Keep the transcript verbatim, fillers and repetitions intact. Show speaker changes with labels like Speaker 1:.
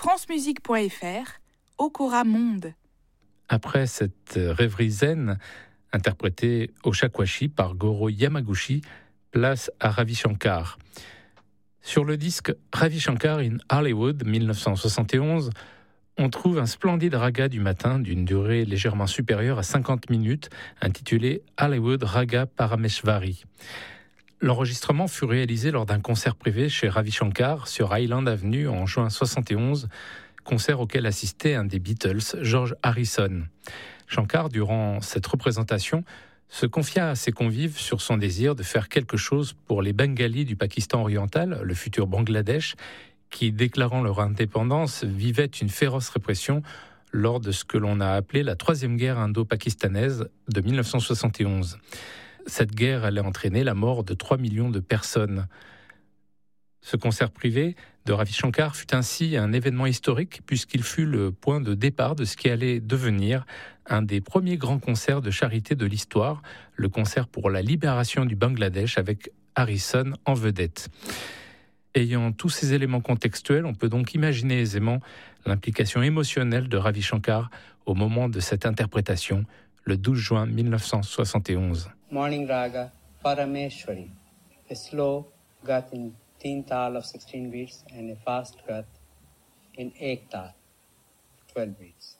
Speaker 1: francemusique point f r, Okora Monde.
Speaker 2: Après cette rêverie zen, interprétée au shakuhachi par Goro Yamaguchi, place à Ravi Shankar. Sur le disque Ravi Shankar in Hollywood dix-neuf cent soixante et onze, on trouve un splendide raga du matin d'une durée légèrement supérieure à cinquante minutes, intitulé Hollywood Raga Parameshvari. L'enregistrement fut réalisé lors d'un concert privé chez Ravi Shankar sur Island Avenue en juin soixante et onze, concert auquel assistait un des Beatles, George Harrison. Shankar, durant cette représentation, se confia à ses convives sur son désir de faire quelque chose pour les Bengalis du Pakistan oriental, le futur Bangladesh, qui, déclarant leur indépendance, vivaient une féroce répression lors de ce que l'on a appelé la troisième guerre indo-pakistanaise de dix-neuf cent soixante et onze. Cette guerre allait entraîner la mort de trois millions de personnes. Ce concert privé de Ravi Shankar fut ainsi un événement historique puisqu'il fut le point de départ de ce qui allait devenir un des premiers grands concerts de charité de l'histoire, le concert pour la libération du Bangladesh avec Harrison en vedette. Ayant tous ces éléments contextuels, on peut donc imaginer aisément l'implication émotionnelle de Ravi Shankar au moment de cette interprétation, le douze juin dix-neuf cent soixante et onze.
Speaker 3: Morning Raga Parameshwari, a slow gat in teen tal of sixteen beats and a fast gat in ek tal, twelve beats.